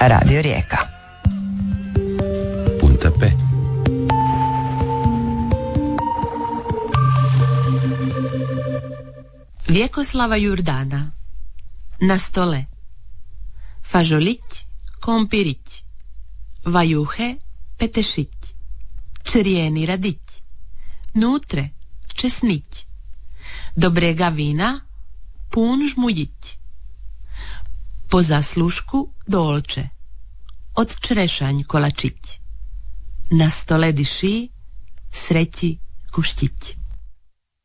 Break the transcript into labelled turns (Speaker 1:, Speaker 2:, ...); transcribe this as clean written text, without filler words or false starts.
Speaker 1: Radio Rijeka.
Speaker 2: Punta P.
Speaker 3: Vjekoslava Jurdana. Na stole. Fažolić, kompirić. Vajuhe, petešić. Črijeni radić. Nutre, česnić. Dobrega vina, pun žmuljić. Po zaslušku dolče. Od črešanj kolačić. Na stole diši, sreći kuštić.